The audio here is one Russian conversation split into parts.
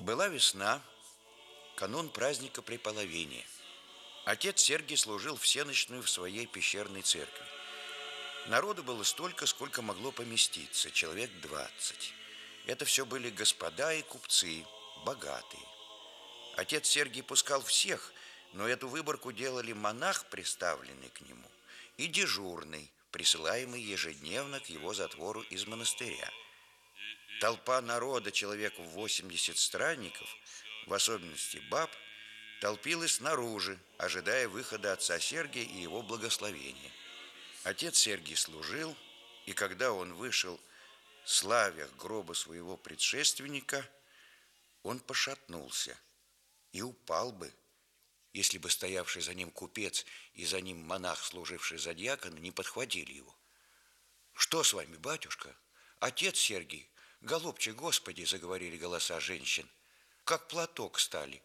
Была весна, канун праздника Преполовения. Отец Сергий служил всенощную в своей пещерной церкви. Народу было столько, сколько могло поместиться, человек 20. Это все были господа и купцы, богатые. Отец Сергий пускал всех, но эту выборку делали монах, приставленный к нему, и дежурный, присылаемый ежедневно к его затвору из монастыря. Толпа народа, человек в 80 странников, в особенности баб, толпилась снаружи, ожидая выхода отца Сергия и его благословения. Отец Сергий служил, и когда он вышел, славя гроба своего предшественника, он пошатнулся и упал бы, если бы стоявший за ним купец и за ним монах, служивший за дьякона, не подхватили его. «Что с вами, батюшка? Отец Сергий, голубчик Господи!» — заговорили голоса женщин. «Как платок стали».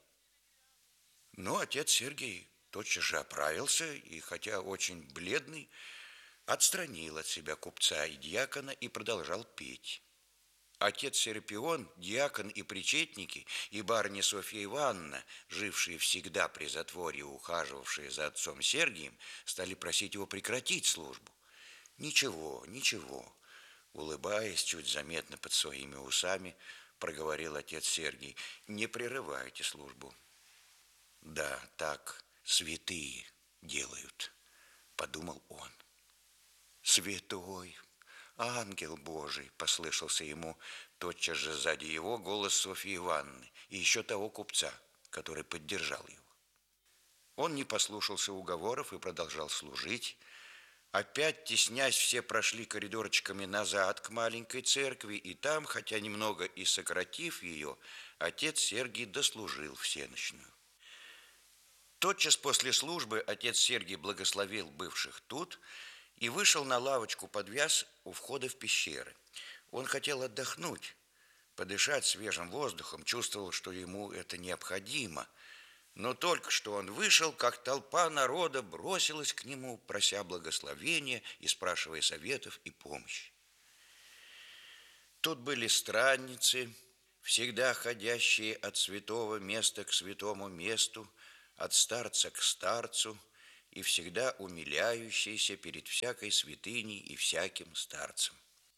Но отец Сергий тотчас же оправился и, хотя очень бледный, отстранил от себя купца и дьякона и продолжал петь. Отец Серапион, дьякон и причетники, и барыня Софья Ивановна, жившие всегда при затворе и ухаживавшие за отцом Сергием, стали просить его прекратить службу. «Ничего, ничего», — улыбаясь чуть заметно под своими усами, проговорил отец Сергий, «не прерывайте службу». «Да, так святые делают», — подумал он. «Святой, ангел Божий!» — послышался ему тотчас же сзади его голос Софьи Ивановны и еще того купца, который поддержал его. Он не послушался уговоров и продолжал служить. Опять, теснясь, все прошли коридорчиками назад к маленькой церкви, и там, хотя немного и сократив ее, отец Сергий дослужил всенощную. Тотчас после службы отец Сергий благословил бывших тут и вышел на лавочку подвяз у входа в пещеры. Он хотел отдохнуть, подышать свежим воздухом, чувствовал, что ему это необходимо. Но только что он вышел, как толпа народа бросилась к нему, прося благословения и спрашивая советов и помощи. Тут были странницы, всегда ходящие от святого места к святому месту, от старца к старцу, и всегда умиляющиеся перед всякой святыней и всяким старцем.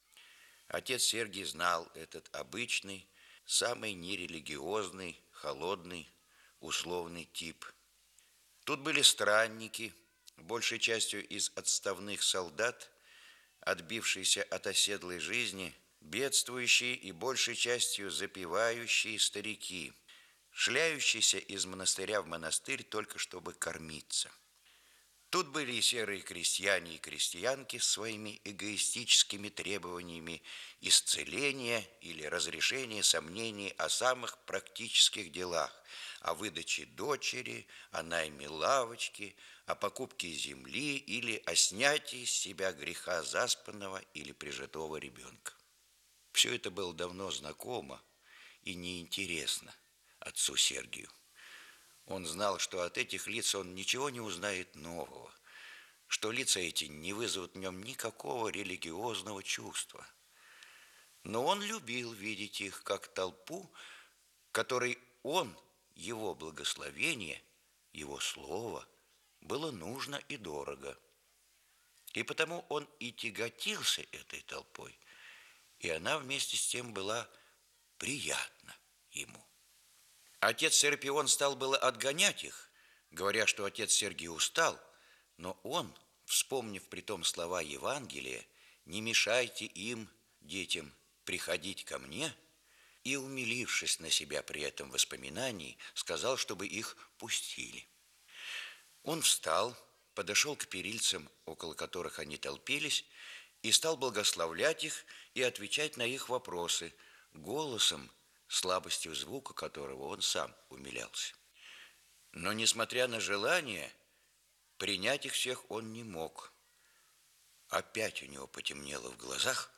Отец Сергий знал этот обычный, самый нерелигиозный, холодный, условный тип. Тут были странники, большей частью из отставных солдат, отбившиеся от оседлой жизни, бедствующие и большей частью запивающие старики, шляющиеся из монастыря в монастырь только чтобы кормиться. Тут были и серые крестьяне и крестьянки с своими эгоистическими требованиями исцеления или разрешения сомнений о самых практических делах, о выдаче дочери, о найме лавочки, о покупке земли или о снятии с себя греха заспанного или прижитого ребенка. Все это было давно знакомо и неинтересно отцу Сергию. Он знал, что от этих лиц он ничего не узнает нового, что лица эти не вызовут в нем никакого религиозного чувства. Но он любил видеть их как толпу, которой он, его благословение, его слово, было нужно и дорого. И потому он и тяготился этой толпой, и она вместе с тем была приятна ему. Отец Серапион стал было отгонять их, говоря, что отец Сергий устал, но он, вспомнив притом слова Евангелия «Не мешайте им, детям, приходить ко мне», и, умилившись на себя при этом воспоминании, сказал, чтобы их пустили. Он встал, подошел к перильцам, около которых они толпились, и стал благословлять их и отвечать на их вопросы голосом, слабостью звука которого он сам умилялся. Но, несмотря на желание, принять их всех он не мог. Опять у него потемнело в глазах,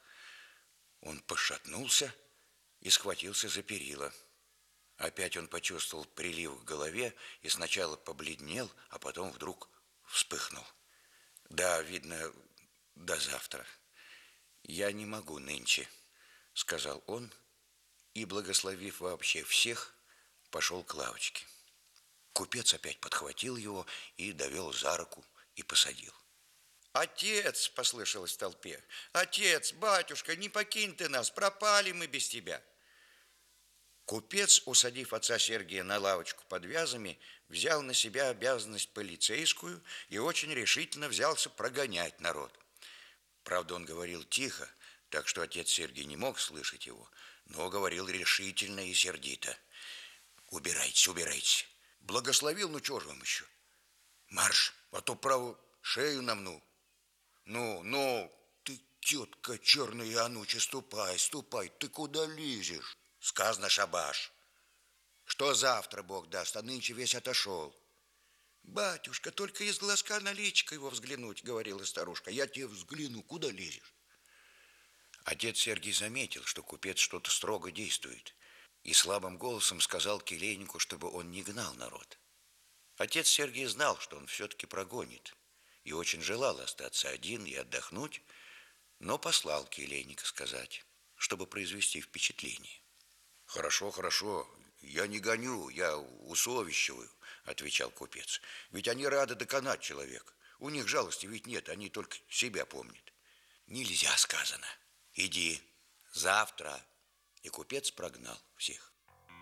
он пошатнулся и схватился за перила. Опять он почувствовал прилив к голове и сначала побледнел, а потом вдруг вспыхнул. «Да, видно, до завтра. Я не могу нынче», — сказал он и, благословив вообще всех, пошел к лавочке. Купец опять подхватил его и довел за руку и посадил. «Отец!» – послышалось в толпе. «Отец, батюшка, не покинь ты нас, пропали мы без тебя!» Купец, усадив отца Сергия на лавочку под вязами, взял на себя обязанность полицейскую и очень решительно взялся прогонять народ. Правда, он говорил тихо, так что отец Сергий не мог слышать его, но говорил решительно и сердито. «Убирайтесь, убирайтесь! Благословил, ну чего же вам еще? Марш, а то, право, шею намну!» Ну, ты, тетка черная ануча, ступай, ступай, ты куда лезешь? Сказано шабаш. Что завтра Бог даст, а нынче весь отошел. Батюшка, только из глазка на личико его взглянуть, говорила старушка. Я тебе взгляну, куда лезешь? Отец Сергий заметил, что купец что-то строго действует, и слабым голосом сказал келейнику, чтобы он не гнал народ. Отец Сергий знал, что он все-таки прогонит, и очень желал остаться один и отдохнуть, но послал келейника сказать, чтобы произвести впечатление. «Хорошо, хорошо, я не гоню, я усовещиваю», – отвечал купец. «Ведь они рады доконать человека. У них жалости ведь нет, они только себя помнят». «Нельзя, сказано. Иди, завтра». И купец прогнал всех.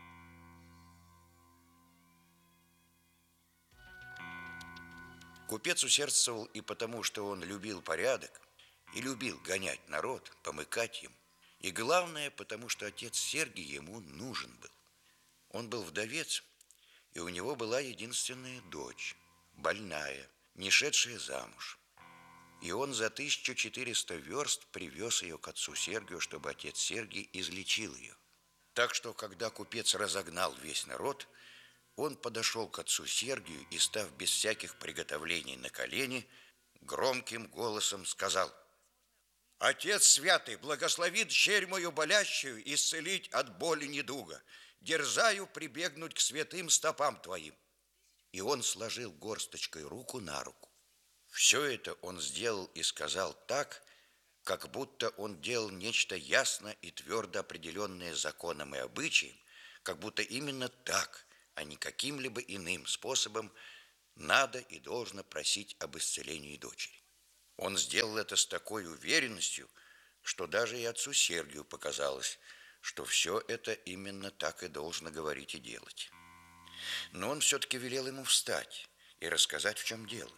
Купец усердствовал и потому, что он любил порядок и любил гонять народ, помыкать им. И главное, потому что отец Сергий ему нужен был. Он был вдовец, и у него была единственная дочь, больная, не шедшая замуж. И он за 1400 верст привез ее к отцу Сергию, чтобы отец Сергий излечил ее. Так что, когда купец разогнал весь народ, он подошел к отцу Сергию и, став без всяких приготовлений на колени, громким голосом сказал: «Отец святый, благослови дщерь мою болящую исцелить от боли недуга. Дерзаю прибегнуть к святым стопам твоим». И он сложил горсточкой руку на руку. Все это он сделал и сказал так, как будто он делал нечто ясно и твердо определенное законом и обычаем, как будто именно так, а не каким-либо иным способом надо и должно просить об исцелении дочери. Он сделал это с такой уверенностью, что даже и отцу Сергию показалось, что все это именно так и должно говорить и делать. Но он все-таки велел ему встать и рассказать, в чем дело.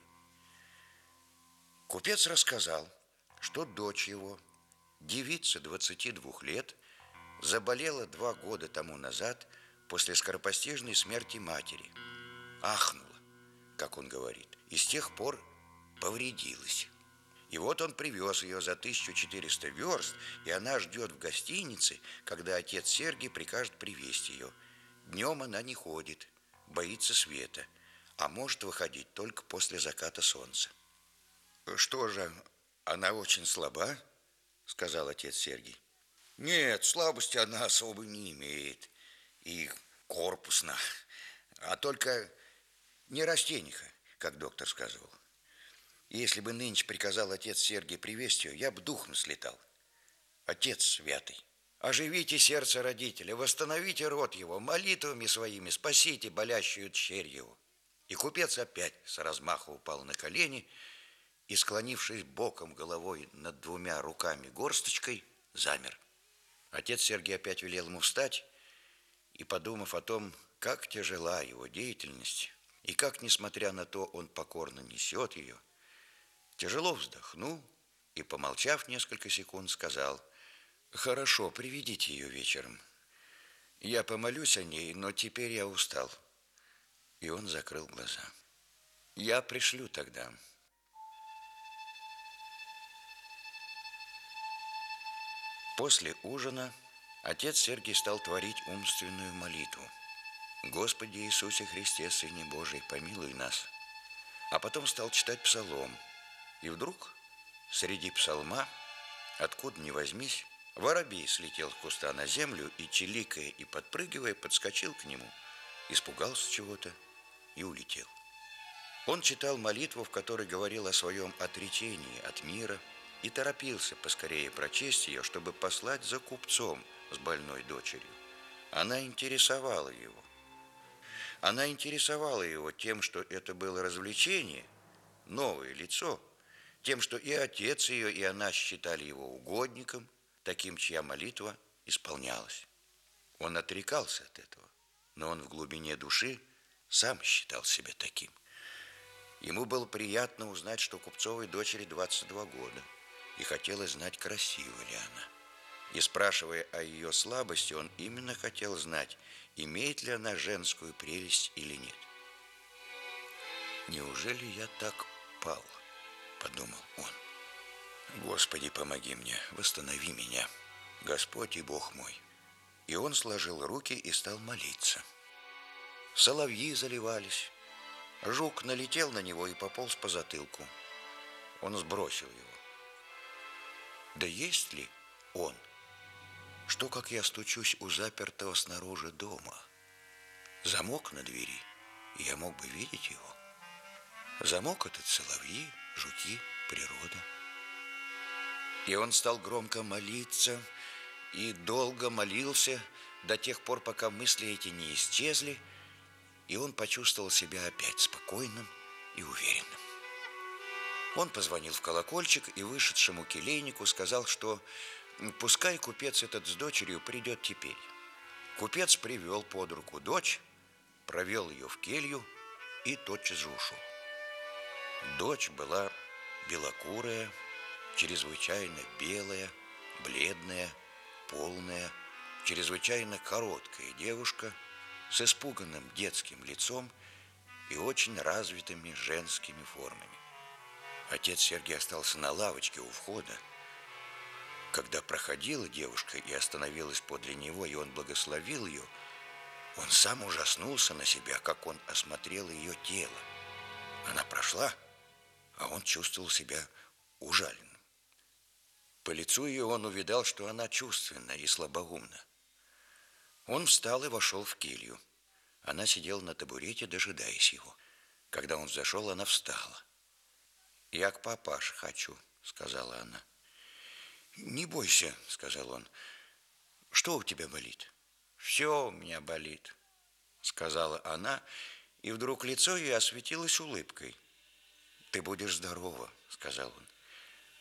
Купец рассказал, что дочь его, девица 22 лет, заболела 2 года тому назад после скоропостижной смерти матери. Ахнула, как он говорит, и с тех пор повредилась. И вот он привез ее за 1400 верст, и она ждет в гостинице, когда отец Сергий прикажет привезть ее. Днем она не ходит, боится света, а может выходить только после заката солнца. «Что же, она очень слаба?» – сказал отец Сергий. «Нет, слабости она особо не имеет, и корпусна, а только не растениха, как доктор сказывал. Если бы нынче приказал отец Сергий привезть ее, я бы духом слетал. Отец святый, оживите сердце родителя, восстановите род его, молитвами своими спасите болящую дщерь его». И купец опять с размаху упал на колени и, склонившись боком головой над 2 руками горсточкой, замер. Отец Сергий опять велел ему встать, и, подумав о том, как тяжела его деятельность, и как, несмотря на то, он покорно несет ее, тяжело вздохнул и, помолчав несколько секунд, сказал: «Хорошо, приведите ее вечером. Я помолюсь о ней, но теперь я устал». И он закрыл глаза. «Я пришлю тогда». После ужина отец Сергий стал творить умственную молитву: «Господи Иисусе Христе, Сыне Божий, помилуй нас». А потом стал читать псалом. И вдруг среди псалма, откуда ни возьмись, воробей слетел с куста на землю и, чиликая и подпрыгивая, подскочил к нему, испугался чего-то и улетел. Он читал молитву, в которой говорил о своем отречении от мира, и торопился поскорее прочесть ее, чтобы послать за купцом с больной дочерью. Она интересовала его. Она интересовала его тем, что это было развлечение, новое лицо, тем, что и отец ее, и она считали его угодником, таким, чья молитва исполнялась. Он отрекался от этого, но он в глубине души сам считал себя таким. Ему было приятно узнать, что Купцовой дочери 22 года, и хотелось знать, красива ли она. И спрашивая о ее слабости, он именно хотел знать, имеет ли она женскую прелесть или нет. «Неужели я так пал?» – подумал он. «Господи, помоги мне, восстанови меня, Господь и Бог мой». И он сложил руки и стал молиться. Соловьи заливались. Жук налетел на него и пополз по затылку. Он сбросил его. Да есть ли он? Что, как я стучусь у запертого снаружи дома? Замок на двери, и я мог бы видеть его. Замок этот соловьи, жуки, природа. И он стал громко молиться, и долго молился до тех пор, пока мысли эти не исчезли, и он почувствовал себя опять спокойным и уверенным. Он позвонил в колокольчик и вышедшему келейнику сказал, что пускай купец этот с дочерью придет теперь. Купец привел под руку дочь, провел ее в келью и тотчас же ушел. Дочь была белокурая, чрезвычайно белая, бледная, полная, чрезвычайно короткая девушка с испуганным детским лицом и очень развитыми женскими формами. Отец Сергий остался на лавочке у входа. Когда проходила девушка и остановилась подле него, и он благословил ее, он сам ужаснулся на себя, как он осмотрел ее тело. Она прошла, а он чувствовал себя ужаленным. По лицу ее он увидал, что она чувственна и слабоумна. Он встал и вошел в келью. Она сидела на табурете, дожидаясь его. Когда он зашел, она встала. «Я к папаше хочу», — сказала она. «Не бойся», — сказал он. «Что у тебя болит?» «Все у меня болит», — сказала она, и вдруг лицо ее осветилось улыбкой. «Ты будешь здорова», — сказал он.